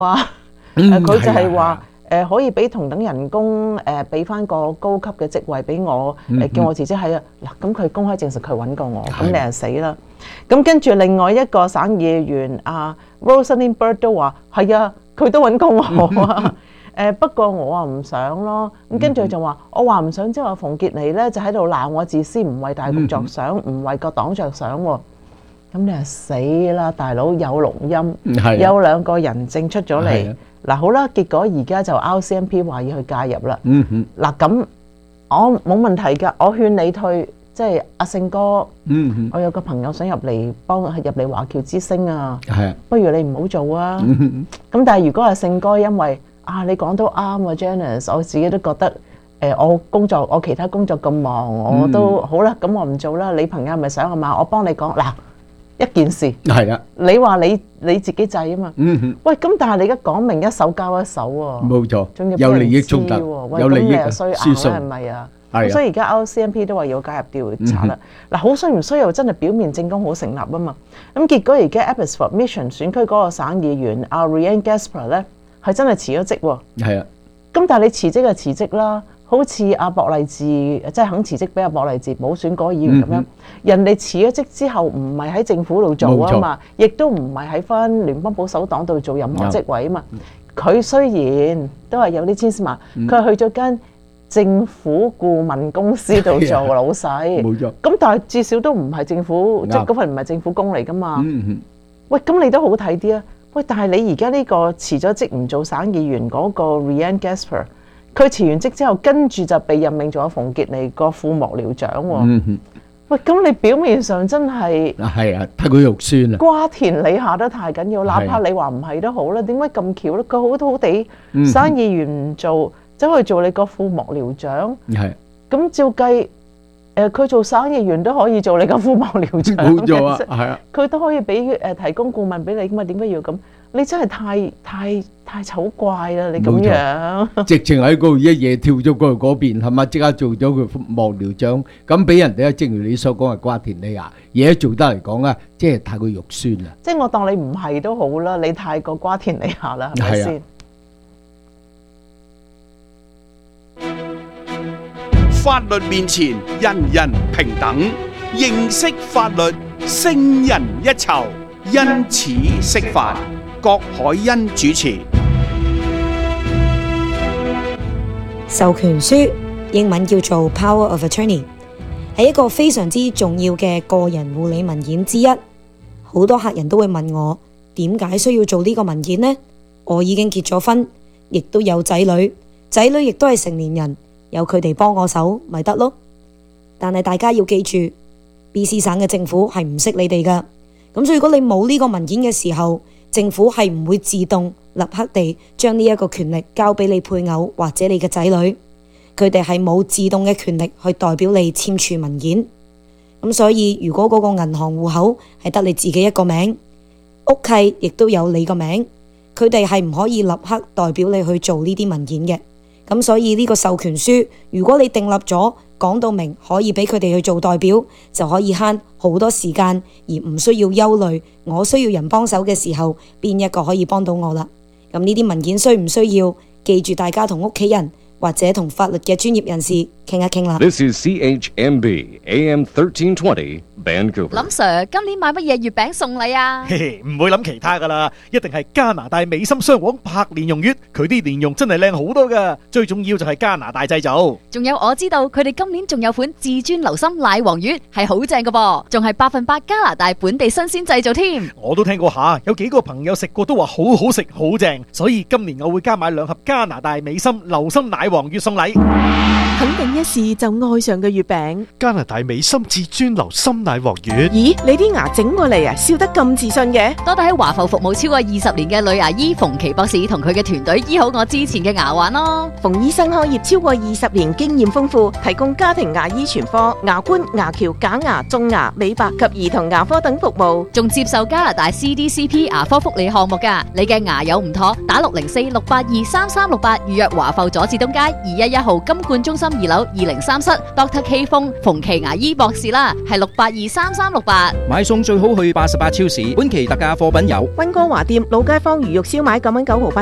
話佢就係話可以俾同等人工俾翻個高級嘅職位俾我叫我辭職係啊嗱，咁佢公開證實佢揾過我，咁你係死啦。咁跟住另外一個省議員Rosalind Bird 都話係啊，佢都揾過我啊。不過我啊唔想咯。咁跟住就話我話唔想之後，馮傑妮咧就喺度鬧我自私，唔為大局着想，唔為個黨着想喎。咁你係死啦，大佬，有錄音，有兩個人證出咗嚟。嗱好啦，結果而家就 RCMP 話要去介入啦。嗱咁我冇問題㗎，我勸你退，即係阿勝哥。我有個朋友想入嚟幫入嚟華僑之星啊，不如你唔好做啊。咁但係如果阿勝哥因為你講都啱啊 Janice， 我自己都覺得我其他工作咁忙，我都好啦，咁我唔做啦。你朋友係咪想啊嘛？我幫你講嗱。一件事係啊，你話你自己制啊嘛，喂，咁但係你而家講明一手交一手喎，冇錯，仲要有利益衝突，有利益嘅輸送係咪啊？所以而家 RCMP 都話要介入調查啦。嗱，好衰唔衰又真係表面證供好成立啊嘛。咁結果而家 Abbotsford Mission 選區嗰個省議員阿 Rhiannon Gaspar 咧係真係辭咗職喎。係啊，咁但係你辭職就辭職啦。好似阿博勵治，即係肯辭職俾阿博勵治補選嗰個議員咁樣，人哋辭咗職之後唔係喺政府度做啊嘛，亦都唔係喺翻聯邦保守黨度做任何職位啊嘛。佢雖然都係有啲千絲萬，佢係去咗間政府顧問公司度做老細，冇錯。咁但係至少都唔係政府，即係嗰份唔係政府工嚟噶嘛。喂，咁你都好睇啲啊。喂，但係你而家呢個辭咗職唔做省議員嗰個 Rhiannon Gaspar。佢辭完職之後，跟住就被任命做咗馮傑妮個副幕僚長喎。喂，咁你表面上真係係啊，太佢肉酸啦，瓜田李下得太緊要。哪怕你話唔係都好啦，點解咁巧咧？佢好好地省議員唔做，走去做你個副幕僚長。係咁照計，佢做省議員都可以做你個副幕僚長。冇錯啊，係啊，佢都可以俾提供顧問俾你噶嘛？點解要咁？你真係太醜怪啦！你咁樣，直情喺嗰度一夜跳咗過去嗰邊，係嘛？即刻做咗佢幕僚長，咁俾人哋咧，正如你所講係瓜田李下，而家做得嚟講啊，即係太過肉酸啦。即係我當你唔係都好啦，你太過瓜田李下啦，係咪先？ 法律面前，人人平等，認識法律，勝人一籌，因此釋法。郭海欣主持。 授權書英文叫做 Power of Attorney， 係一個非常之重要嘅個人護理文件之一。好多客人都會問我點解需要做呢個文件呢？我已經結咗婚，亦都有仔女，仔女亦都係成年人，有佢哋幫我手咪得咯。但係大家要記住 BC 省嘅政府係唔識你哋噶，咁所以如果你冇呢個文件嘅時候，政府係唔會自動立刻地將呢一個權力交俾你配偶或者你嘅仔女，佢哋係冇自動嘅權力去代表你簽署文件。咁所以如果嗰個銀行戶口係得你自己一個名，屋契亦都有你個名，佢哋係唔可以立刻代表你去做呢啲文件嘅。咁所以呢個授權書，如果你訂立咗講到明可以俾佢哋去做代表，就可以慳好多時間，而唔需要憂慮我需要人幫手嘅時候邊一個可以幫到我啦。咁呢啲文件需唔需要記住大家同屋企人或者同法律嘅專業人士傾一傾啦。 This is CHMB AM 1320 Vancouver。 林 Sir 今年買乜嘢月餅送禮啊？ 唔會諗其他噶啦，一定係加拿大美心雙黃柏蓮蓉月，佢啲蓮蓉真係靚好多噶，最重要就係加拿大製造。 仲有我知道佢哋今年仲有款至尊流心奶黃月係好正噶噃，仲係100%加拿大本地新鮮製造添。 我都聽過下，有幾個朋友食過都話好好食好正，所以今年我會加買2盒加拿大美心流心奶黃月送禮。 肯定一試就愛上嘅月餅， 加拿大美心至尊流心奶黃月。 咦，你啲牙整過嚟啊，笑得咁自信嘅？ 多得喺華埠服務超過20年嘅女牙醫馮琪博士同佢嘅團隊醫好我之前嘅牙患咯。 馮醫生開業超過20年，經驗豐富，提供家庭牙醫全科、牙冠、牙橋、假牙、種牙、美白及兒童牙科等服務， 仲接受加拿大 CDCP 牙科福利項目噶。你嘅牙有唔妥，打604-682-3368預約華埠佐治東街211號金冠中心2樓 2030 Dr. K 風馮琪牙醫博士啦，係6823368。 買餸最好去88超市，本期特價貨品有溫哥華店老街坊魚肉燒賣9蚊9毫8。